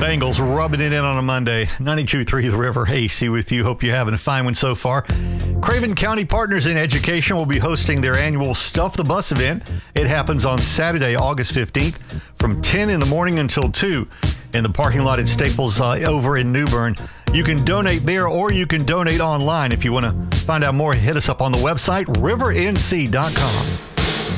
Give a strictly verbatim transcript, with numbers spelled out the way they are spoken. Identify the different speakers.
Speaker 1: Bengals rubbing it in on a Monday. ninety-two point three The River, A C with you. Hope you're having a fine one so far. Craven County Partners in Education will be hosting their annual Stuff the Bus event. It happens on Saturday, August fifteenth from ten in the morning until two in the parking lot at Staples uh, over in New Bern. You can donate there or you can donate online. If you want to find out more, hit us up on the website, river n c dot com.